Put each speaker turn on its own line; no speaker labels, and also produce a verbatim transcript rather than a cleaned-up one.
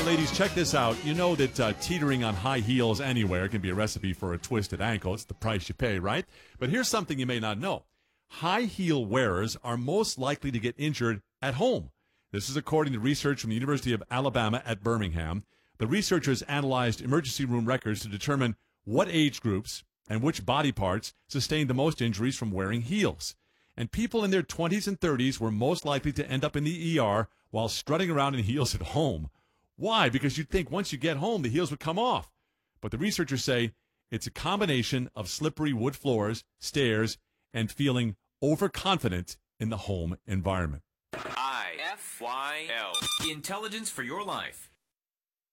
ladies, check this out. You know that uh, teetering on high heels anywhere can be a recipe for a twisted ankle. It's the price you pay, right? But here's something you may not know. High heel wearers are most likely to get injured at home. This is according to research from the University of Alabama at Birmingham. The researchers analyzed emergency room records to determine what age groups and which body parts sustained the most injuries from wearing heels. And people in their twenties and thirties were most likely to end up in the E R while strutting around in heels at home. Why? Because you'd think once you get home, the heels would come off. But the researchers say it's a combination of slippery wood floors, stairs, and feeling overconfident in the home environment.
I F Y L. Intelligence for your life.